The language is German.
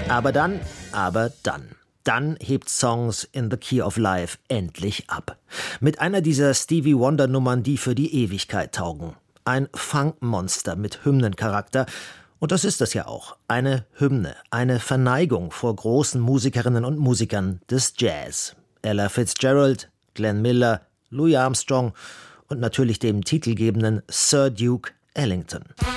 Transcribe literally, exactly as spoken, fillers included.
Aber dann, aber dann. Dann hebt Songs in the Key of Life endlich ab. Mit einer dieser Stevie Wonder Nummern, die für die Ewigkeit taugen. Ein Funkmonster mit Hymnencharakter. Und das ist es ja auch. Eine Hymne, eine Verneigung vor großen Musikerinnen und Musikern des Jazz. Ella Fitzgerald, Glenn Miller, Louis Armstrong und natürlich dem titelgebenden Sir Duke Ellington.